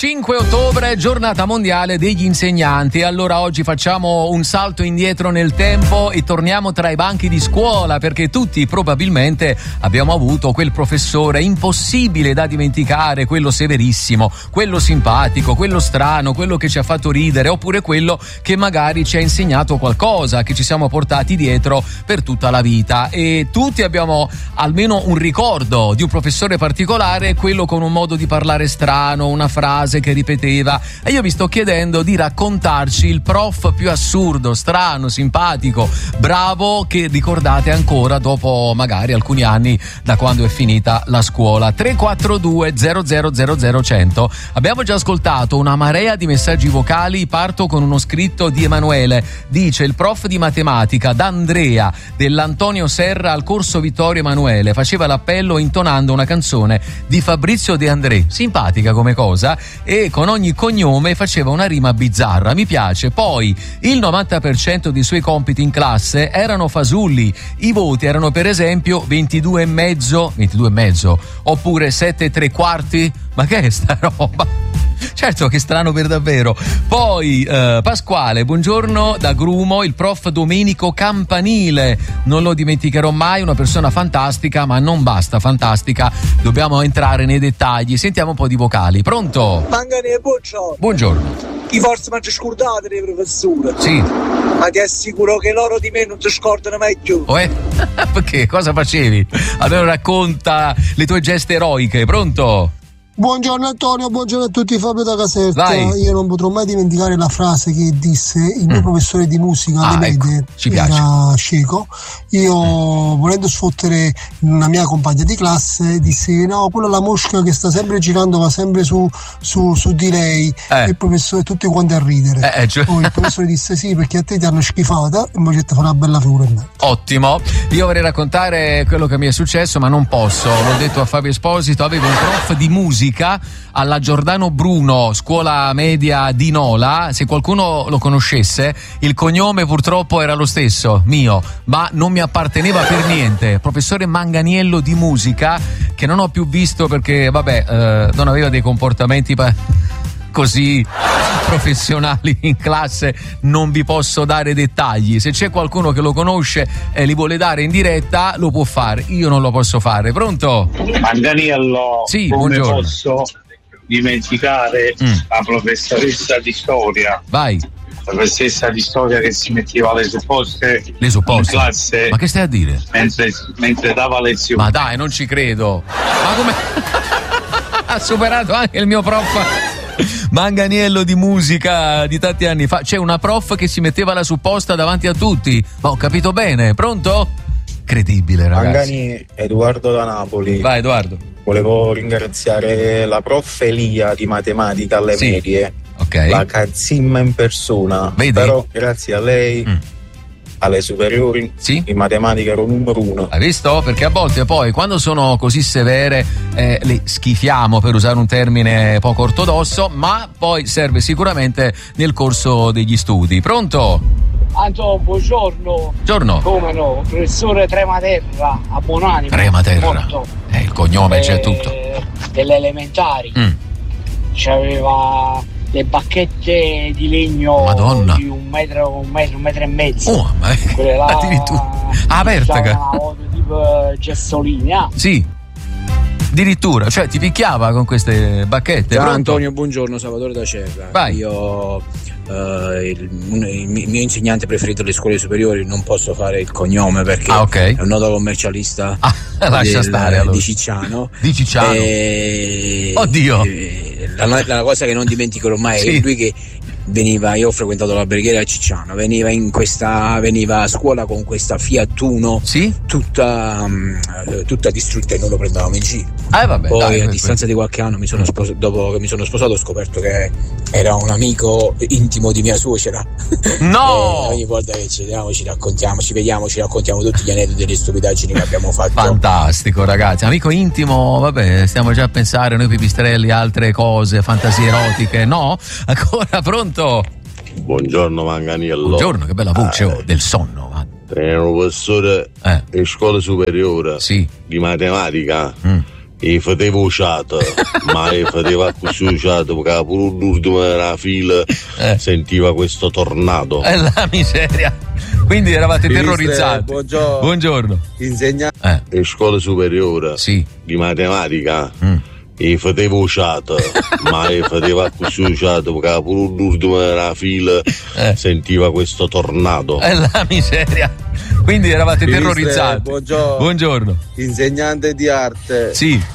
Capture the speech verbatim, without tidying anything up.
cinque ottobre, giornata mondiale degli insegnanti. Allora oggi facciamo un salto indietro nel tempo e torniamo tra i banchi di scuola, perché tutti probabilmente abbiamo avuto quel professore impossibile da dimenticare, quello severissimo, quello simpatico, quello strano, quello che ci ha fatto ridere, oppure quello che magari ci ha insegnato qualcosa che ci siamo portati dietro per tutta la vita. E tutti abbiamo almeno un ricordo di un professore particolare, quello con un modo di parlare strano, una frase che ripeteva, e io vi sto chiedendo di raccontarci il prof più assurdo, strano, simpatico, bravo che ricordate ancora dopo magari alcuni anni da quando è finita la scuola. Tre quattro due zero zero zero zero cento. Abbiamo già ascoltato una marea di messaggi vocali, parto con uno scritto di Emanuele. Dice: il prof di matematica d'Andrea dell'Antonio Serra al corso Vittorio Emanuele faceva l'appello intonando una canzone di Fabrizio De André, simpatica come cosa, e con ogni cognome faceva una rima bizzarra, mi piace. Poi il novanta per cento dei suoi compiti in classe erano fasulli, i voti erano per esempio ventidue e mezzo, ventidue e mezzo oppure sette e tre quarti. Ma che è sta roba? Certo che strano per davvero. Poi eh, Pasquale, buongiorno da Grumo, il prof Domenico Campanile, non lo dimenticherò mai, una persona fantastica, ma non basta fantastica, dobbiamo entrare nei dettagli. Sentiamo un po' di vocali. Pronto? Mangani, buongiorno. Buongiorno. Chi forse mi scordate le professore? Sì. Ma ti assicuro che loro di me non ti scordano mai più. Oh, eh? Perché? Cosa facevi? Allora racconta le tue geste eroiche. Pronto? Buongiorno Antonio, buongiorno a tutti, Fabio da Caserta. Vai. Io non potrò mai dimenticare la frase che disse il mio mm. professore di musica ah, alle medie, ecco, ci piace. Era cieco. Io mm. volendo sfottere una mia compagna di classe disse: no, quella è la mosca che sta sempre girando, va sempre su, su, su di lei. eh. E il professore tutti quanti a ridere. eh, cioè... Poi il professore disse: sì, perché a te ti hanno schifata e invece ti fa una bella figura in me. Ottimo. Io vorrei raccontare quello che mi è successo, ma non posso, l'ho detto a Fabio Esposito. Avevo un prof di musica alla Giordano Bruno, scuola media di Nola. Se qualcuno lo conoscesse, il cognome purtroppo era lo stesso, mio, ma non mi apparteneva per niente. Professore Manganiello di musica, che non ho più visto perché vabbè eh, non aveva dei comportamenti pa- così professionali in classe, non vi posso dare dettagli. Se c'è qualcuno che lo conosce e li vuole dare in diretta, lo può fare, io non lo posso fare. Pronto? Manganiello, sì, come buongiorno. Posso dimenticare mm. la professoressa di storia? Vai. La professoressa di storia che si metteva le supposte, le supposte? in classe. Ma che stai a dire? Mentre, mentre dava lezioni. Ma dai, non ci credo. Ma come? Ha superato anche il mio prof Manganiello di musica di tanti anni fa. C'è una prof che si metteva la supposta davanti a tutti. Ma ho capito bene. Pronto? Credibile, ragazzi. Mangani, Edoardo da Napoli. Vai Edoardo. Volevo ringraziare la prof Elia di matematica alle sì. medie. Ok. La cazzimma in persona. Vedi? Però grazie a lei mm. alle superiori sì? in matematica ero numero uno. Hai visto? Perché a volte poi quando sono così severe eh, le schifiamo, per usare un termine poco ortodosso, ma poi serve sicuramente nel corso degli studi. Pronto? Anto, buongiorno. Buongiorno. Come no? Professore Trematerra a Buonanima. Trematerra. Eh, il cognome c'è tutto. Delle elementari. Mm. C'aveva le bacchette di legno Madonna. di un metro, un metro, un metro e mezzo. Oh, ma quelle là addirittura aperta. Una tipo gessolina. Sì. Addirittura, cioè ti picchiava con queste bacchette. Ciao Pronto? Antonio, buongiorno, Salvatore da Cerra. Vai. Io eh, il, il mio insegnante preferito alle scuole superiori, non posso fare il cognome perché ah, okay. è un noto commercialista ah, lascia del, stare, allora. di Cicciano. Di Cicciano. E, Oddio. E, la, la cosa che non dimenticherò mai sì. è lui che veniva, io ho frequentato la Brighiera a Cicciano, veniva in questa veniva a scuola con questa Fiat Uno sì? tutta um, tutta distrutta e non lo prendevamo in giro. Ah, vabbè, poi dai, a per distanza di qualche anno mi sono sposato, dopo che mi sono sposato ho scoperto che era un amico intimo di mia suocera. No! E ogni volta che ci vediamo ci raccontiamo, ci vediamo, ci raccontiamo tutti gli aneddoti delle stupidaggini che abbiamo fatto. Fantastico, ragazzi. Amico intimo, vabbè, stiamo già a pensare noi pipistrelli, altre cose, fantasie erotiche, no? Ancora pronto? Buongiorno Manganiello. Buongiorno, che bella voce, ah, oh, del sonno. Era un professore eh. in scuola superiore sì. di matematica mm. e fatevo usciata, ma e fatevo così usciata perché pure l'ultimo della fila Eh. sentiva questo tornado. È la miseria. Quindi eravate Ministre, terrorizzati. buongiorno. Buongiorno. Insegnante Eh. E scuola superiore Sì. di matematica Mm. e fatevo usciata, ma e fatevo così usciata perché pure l'ultimo della fila Eh. sentiva questo tornado. È la miseria. Quindi eravate Ministre, terrorizzati. buongiorno. Buongiorno. insegnante di arte Sì.